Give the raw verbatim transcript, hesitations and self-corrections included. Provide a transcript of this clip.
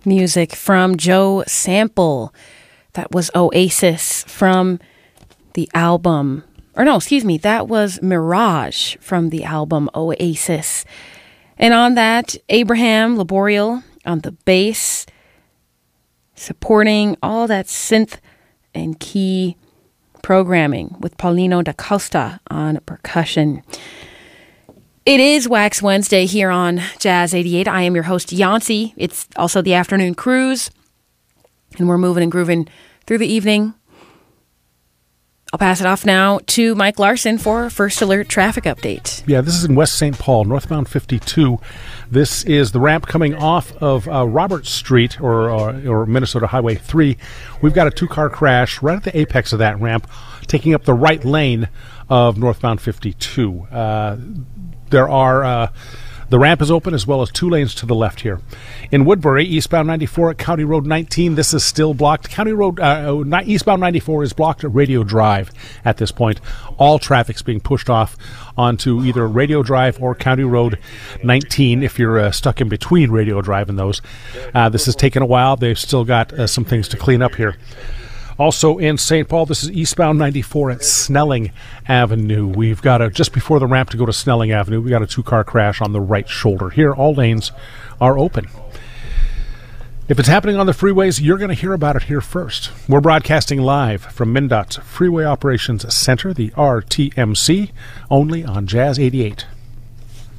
Music from Joe Sample. That was Oasis from the album, or no, excuse me, that was Mirage from the album Oasis. And on that, Abraham Laboriel on the bass, supporting all that synth and key programming with Paulino da Costa on percussion. It is Wax Wednesday here on Jazz eighty-eight. I am your host, Yancy. It's also the afternoon cruise, and we're moving and grooving through the evening. I'll pass it off now to Mike Larson for First Alert traffic update. Yeah, this is in West Saint Paul, northbound fifty-two. This is the ramp coming off of uh, Robert Street or, or or Minnesota Highway three. We've got a two-car crash right at the apex of that ramp, taking up the right lane of northbound fifty-two. Uh, there are... Uh, The ramp is open as well as two lanes to the left here. In Woodbury, eastbound ninety-four at County Road nineteen, this is still blocked. County Road, uh, eastbound ninety-four is blocked at Radio Drive at this point. All traffic's being pushed off onto either Radio Drive or County Road nineteen if you're uh, stuck in between Radio Drive and those. Uh, this has taken a while. They've still got uh, some things to clean up here. Also in Saint Paul, this is eastbound ninety-four at Snelling Avenue. We've got a, just before the ramp to go to Snelling Avenue, we got a two-car crash on the right shoulder. Here, all lanes are open. If it's happening on the freeways, you're going to hear about it here first. We're broadcasting live from MnDOT's Freeway Operations Center, the R T M C, only on Jazz eighty-eight.